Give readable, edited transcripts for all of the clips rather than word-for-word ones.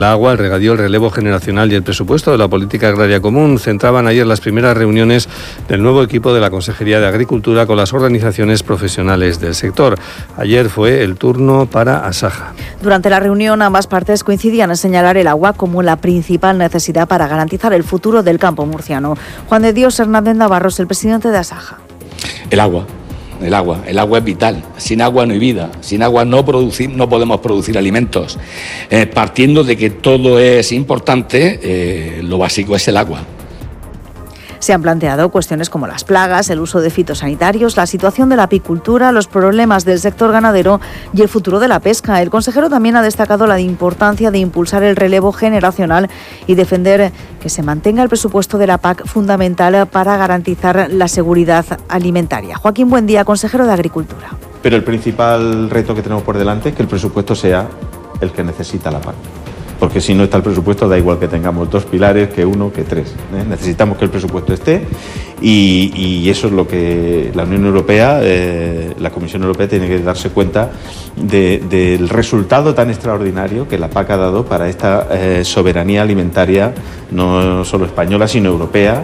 El agua, el regadío, el relevo generacional y el presupuesto de la política agraria común centraban ayer las primeras reuniones del nuevo equipo de la Consejería de Agricultura con las organizaciones profesionales del sector. Ayer fue el turno para Asaja. Durante la reunión ambas partes coincidían en señalar el agua como la principal necesidad para garantizar el futuro del campo murciano. Juan de Dios Hernández Navarro es el presidente de Asaja. El agua es vital. Sin agua no hay vida. Sin agua no podemos producir alimentos. Partiendo de que todo es importante, lo básico es el agua. Se han planteado cuestiones como las plagas, el uso de fitosanitarios, la situación de la apicultura, los problemas del sector ganadero y el futuro de la pesca. El consejero también ha destacado la importancia de impulsar el relevo generacional y defender que se mantenga el presupuesto de la PAC, fundamental para garantizar la seguridad alimentaria. Joaquín Buendía, consejero de Agricultura. Pero el principal reto que tenemos por delante es que el presupuesto sea el que necesita la PAC. Porque si no está el presupuesto, da igual que tengamos 2 pilares, que 1, que 3. Necesitamos que el presupuesto esté y eso es lo que la Unión Europea, la Comisión Europea tiene que darse cuenta del resultado tan extraordinario que la PAC ha dado para esta soberanía alimentaria, no solo española, sino europea.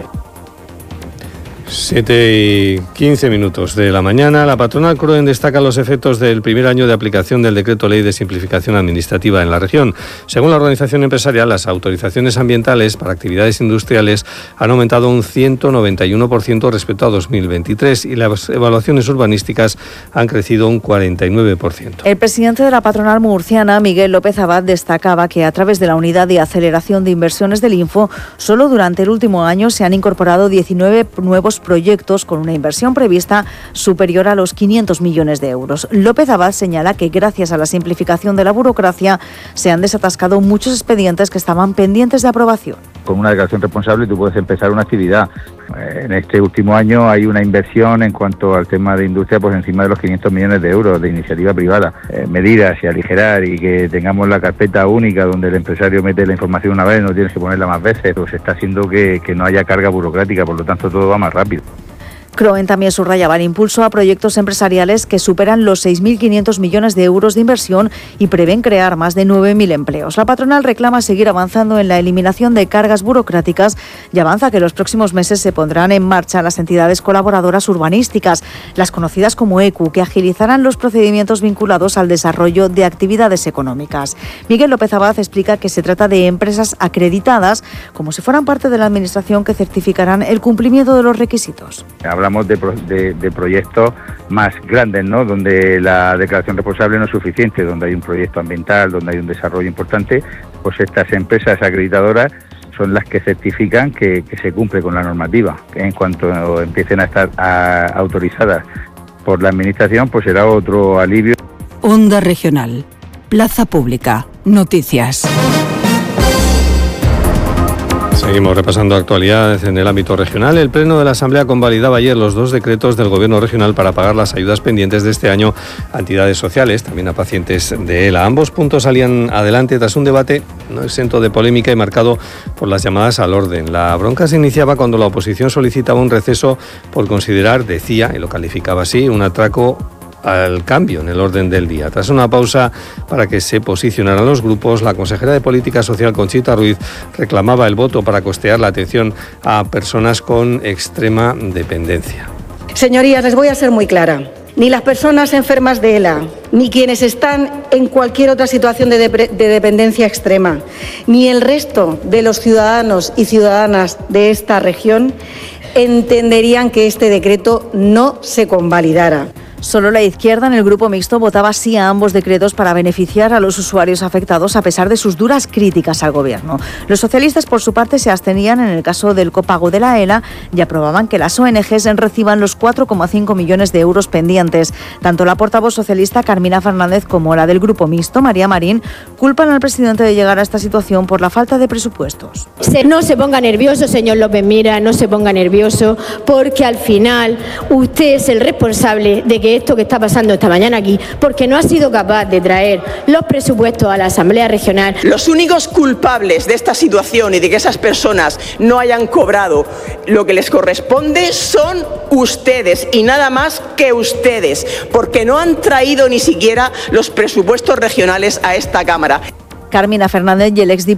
7:15 de la mañana. La patronal CROEN destaca los efectos del primer año de aplicación del Decreto Ley de Simplificación Administrativa en la región. Según la organización empresarial, las autorizaciones ambientales para actividades industriales han aumentado un 191% respecto a 2023 y las evaluaciones urbanísticas han crecido un 49%. El presidente de la patronal murciana, Miguel López Abad, destacaba que a través de la Unidad de Aceleración de Inversiones del Info, solo durante el último año se han incorporado 19 nuevos proyectos con una inversión prevista superior a los 500 millones de euros. López Abad señala que gracias a la simplificación de la burocracia se han desatascado muchos expedientes que estaban pendientes de aprobación. Con una declaración responsable tú puedes empezar una actividad. En este último año hay una inversión en cuanto al tema de industria pues encima de los 500 millones de euros de iniciativa privada. Medidas y aligerar y que tengamos la carpeta única donde el empresario mete la información una vez, no tienes que ponerla más veces, pues está haciendo que no haya carga burocrática, por lo tanto todo va más rápido. CROEN también subrayaba el impulso a proyectos empresariales que superan los 6.500 millones de euros de inversión y prevén crear más de 9.000 empleos. La patronal reclama seguir avanzando en la eliminación de cargas burocráticas y avanza que en los próximos meses se pondrán en marcha las entidades colaboradoras urbanísticas, las conocidas como ECU, que agilizarán los procedimientos vinculados al desarrollo de actividades económicas. Miguel López Abad explica que se trata de empresas acreditadas, como si fueran parte de la administración, que certificarán el cumplimiento de los requisitos. Hablamos de proyectos más grandes, ¿no? Donde la declaración responsable no es suficiente, donde hay un proyecto ambiental, donde hay un desarrollo importante, pues estas empresas acreditadoras son las que certifican que se cumple con la normativa. En cuanto empiecen a estar autorizadas por la Administración, pues será otro alivio. Onda Regional, Plaza Pública, Noticias. Seguimos repasando actualidad en el ámbito regional. El Pleno de la Asamblea convalidaba ayer los 2 decretos del Gobierno regional para pagar las ayudas pendientes de este año a entidades sociales, también a pacientes de ELA. Ambos puntos salían adelante tras un debate no exento de polémica y marcado por las llamadas al orden. La bronca se iniciaba cuando la oposición solicitaba un receso por considerar, decía, y lo calificaba así, un atraco al cambio en el orden del día. Tras una pausa para que se posicionaran los grupos, la consejera de Política Social, Conchita Ruiz, reclamaba el voto para costear la atención a personas con extrema dependencia. Señorías, les voy a ser muy clara. Ni las personas enfermas de ELA, ni quienes están en cualquier otra situación de dependencia extrema, ni el resto de los ciudadanos y ciudadanas de esta región entenderían que este decreto no se convalidara. Solo la izquierda en el grupo mixto votaba sí a ambos decretos para beneficiar a los usuarios afectados a pesar de sus duras críticas al Gobierno. Los socialistas, por su parte, se abstenían en el caso del copago de la ELA y aprobaban que las ONGs reciban los 4,5 millones de euros pendientes. Tanto la portavoz socialista Carmina Fernández como la del grupo mixto, María Marín, culpan al presidente de llegar a esta situación por la falta de presupuestos. No se ponga nervioso, señor López Mira, no se ponga nervioso, porque al final usted es el responsable de que esto que está pasando esta mañana aquí, porque no ha sido capaz de traer los presupuestos a la Asamblea Regional. Los únicos culpables de esta situación y de que esas personas no hayan cobrado lo que les corresponde son ustedes y nada más que ustedes, porque no han traído ni siquiera los presupuestos regionales a esta Cámara. Carmina Fernández y el exdiputado